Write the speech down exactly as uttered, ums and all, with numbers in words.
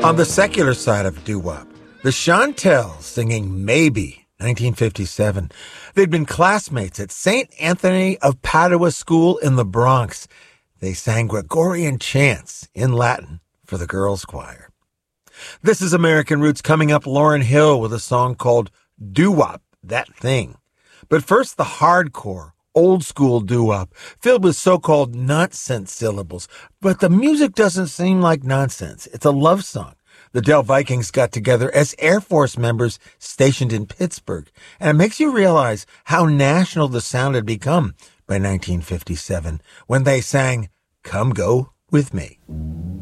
On the secular side of doo-wop, the Chantels singing Maybe, nineteen fifty-seven. They'd been classmates at Saint Anthony of Padua School in the Bronx. They sang Gregorian chants in Latin for the girls' choir. This is American Roots. Coming up, Lauryn Hill with a song called Doo-Wop, That Thing. But first, the hardcore, old-school doo-wop, filled with so-called nonsense syllables. But the music doesn't seem like nonsense. It's a love song. The Del Vikings got together as Air Force members stationed in Pittsburgh, and it makes you realize how national the sound had become by nineteen fifty-seven when they sang Come Go With Me.